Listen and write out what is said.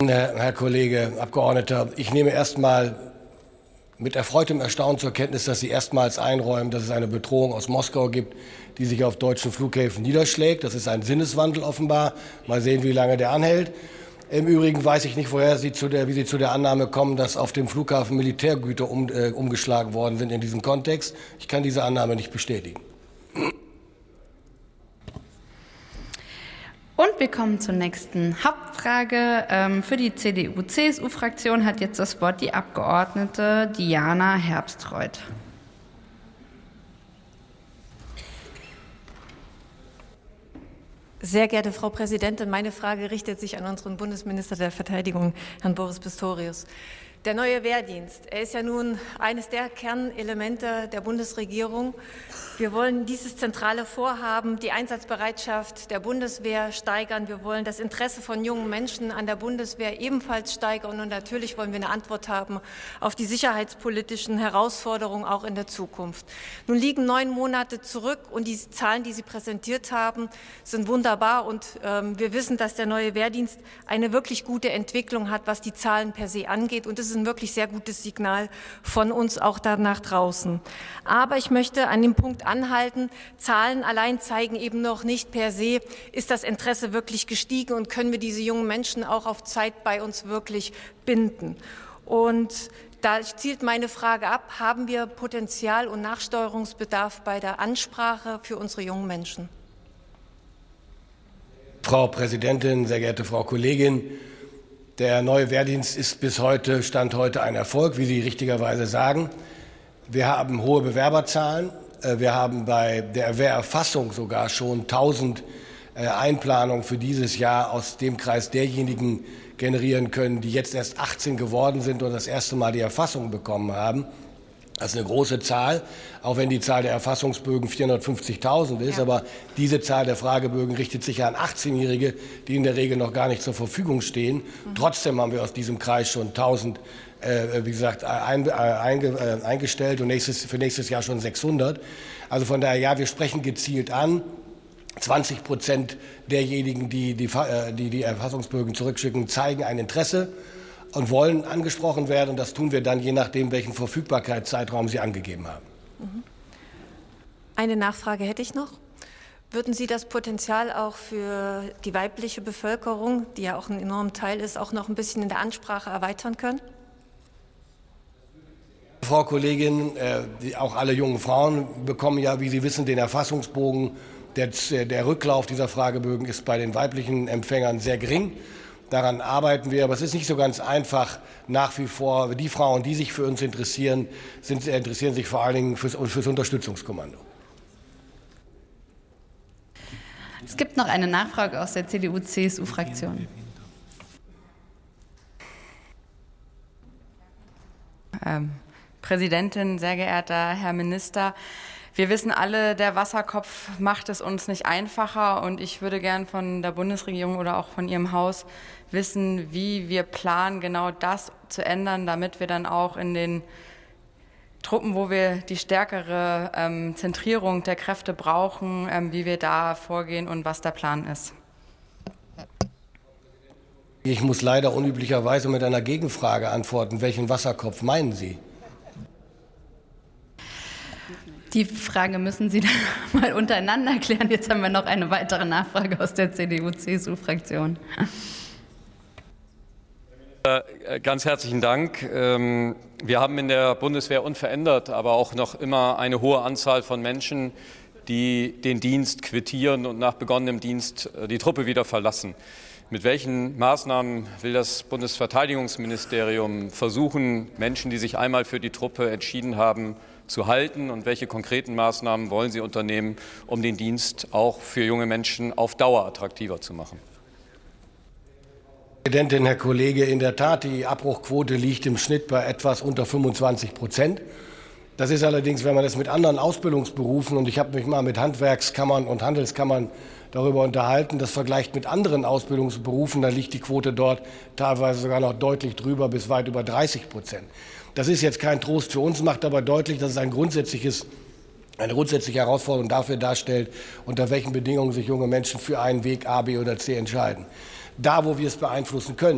Herr Kollege Abgeordneter, ich nehme erst mal mit erfreutem Erstaunen zur Kenntnis, dass Sie erstmals einräumen, dass es eine Bedrohung aus Moskau gibt, die sich auf deutschen Flughäfen niederschlägt. Das ist ein Sinneswandel offenbar. Mal sehen, wie lange der anhält. Im Übrigen weiß ich nicht, wie Sie zu der Annahme kommen, dass auf dem Flughafen Militärgüter umgeschlagen worden sind in diesem Kontext. Ich kann diese Annahme nicht bestätigen. Und wir kommen zur nächsten Hauptfrage. Für die CDU-CSU-Fraktion hat jetzt das Wort die Abgeordnete Diana Herbstreuth. Sehr geehrte Frau Präsidentin, meine Frage richtet sich an unseren Bundesminister der Verteidigung, Herrn Boris Pistorius. Der neue Wehrdienst, er ist ja nun eines der Kernelemente der Bundesregierung. Wir wollen dieses zentrale Vorhaben, die Einsatzbereitschaft der Bundeswehr steigern. Wir wollen das Interesse von jungen Menschen an der Bundeswehr ebenfalls steigern. Und natürlich wollen wir eine Antwort haben auf die sicherheitspolitischen Herausforderungen auch in der Zukunft. Nun liegen 9 Monate zurück und die Zahlen, die Sie präsentiert haben, sind wunderbar. Und wir wissen, dass der neue Wehrdienst eine wirklich gute Entwicklung hat, was die Zahlen per se angeht. Und das ist ein wirklich sehr gutes Signal von uns auch da nach draußen. Aber ich möchte an dem Punkt anhalten, Zahlen allein zeigen eben noch nicht per se, ist das Interesse wirklich gestiegen und können wir diese jungen Menschen auch auf Zeit bei uns wirklich binden. Und da zielt meine Frage ab, haben wir Potenzial und Nachsteuerungsbedarf bei der Ansprache für unsere jungen Menschen? Frau Präsidentin, sehr geehrte Frau Kollegin, der neue Wehrdienst ist Stand heute ein Erfolg, wie Sie richtigerweise sagen. Wir haben hohe Bewerberzahlen. Wir haben bei der Wehrerfassung sogar schon 1000 Einplanungen für dieses Jahr aus dem Kreis derjenigen generieren können, die jetzt erst 18 geworden sind und das erste Mal die Erfassung bekommen haben. Das ist eine große Zahl, auch wenn die Zahl der Erfassungsbögen 450.000 ist. Ja. Aber diese Zahl der Fragebögen richtet sich ja an 18-Jährige, die in der Regel noch gar nicht zur Verfügung stehen. Trotzdem haben wir aus diesem Kreis schon 1000 wie gesagt, eingestellt und für nächstes Jahr schon 600. Also von daher, ja, wir sprechen gezielt an. 20% derjenigen, die Erfassungsbögen zurückschicken, zeigen ein Interesse und wollen angesprochen werden. Und das tun wir dann, je nachdem, welchen Verfügbarkeitszeitraum Sie angegeben haben. Eine Nachfrage hätte ich noch. Würden Sie das Potenzial auch für die weibliche Bevölkerung, die ja auch ein enormer Teil ist, auch noch ein bisschen in der Ansprache erweitern können? Frau Kollegin, auch alle jungen Frauen bekommen ja, wie Sie wissen, den Erfassungsbogen. Der Rücklauf dieser Fragebögen ist bei den weiblichen Empfängern sehr gering. Daran arbeiten wir, aber es ist nicht so ganz einfach nach wie vor. Die Frauen, die sich für uns interessieren, interessieren sich vor allen Dingen fürs Unterstützungskommando. Es gibt noch eine Nachfrage aus der CDU-CSU-Fraktion. Präsidentin, sehr geehrter Herr Minister, wir wissen alle, der Wasserkopf macht es uns nicht einfacher und ich würde gern von der Bundesregierung oder auch von Ihrem Haus wissen, wie wir planen, genau das zu ändern, damit wir dann auch in den Truppen, wo wir die stärkere Zentrierung der Kräfte brauchen, wie wir da vorgehen und was der Plan ist. Ich muss leider unüblicherweise mit einer Gegenfrage antworten. Welchen Wasserkopf meinen Sie? Die Frage müssen Sie dann mal untereinander klären. Jetzt haben wir noch eine weitere Nachfrage aus der CDU-CSU-Fraktion. Ganz herzlichen Dank. Wir haben in der Bundeswehr unverändert, aber auch noch immer eine hohe Anzahl von Menschen, die den Dienst quittieren und nach begonnenem Dienst die Truppe wieder verlassen. Mit welchen Maßnahmen will das Bundesverteidigungsministerium versuchen, Menschen, die sich einmal für die Truppe entschieden haben, zu halten? Und welche konkreten Maßnahmen wollen Sie unternehmen, um den Dienst auch für junge Menschen auf Dauer attraktiver zu machen? Frau Präsidentin, Herr Kollege, in der Tat, die Abbruchquote liegt im Schnitt bei etwas unter 25%. Das ist allerdings, wenn man das mit anderen Ausbildungsberufen, und ich habe mich mal mit Handwerkskammern und Handelskammern darüber unterhalten, das vergleicht mit anderen Ausbildungsberufen, dann liegt die Quote dort teilweise sogar noch deutlich drüber, bis weit über 30%. Das ist jetzt kein Trost für uns, macht aber deutlich, dass es eine grundsätzliche Herausforderung dafür darstellt, unter welchen Bedingungen sich junge Menschen für einen Weg A, B oder C entscheiden. Da, wo wir es beeinflussen können,